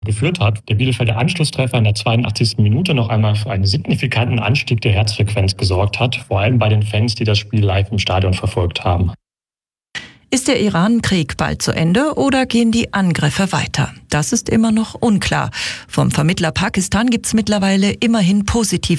geführt hat. Der Bielefelder Anschlusstreffer in der 82. Minute noch einmal für einen signifikanten Anstieg der Herzfrequenz gesorgt hat, vor allem bei den Fans, die das Spiel live im Stadion verfolgt haben. Ist der Iran-Krieg bald zu Ende oder gehen die Angriffe weiter? Das ist immer noch unklar. Vom Vermittler Pakistan gibt's mittlerweile immerhin positive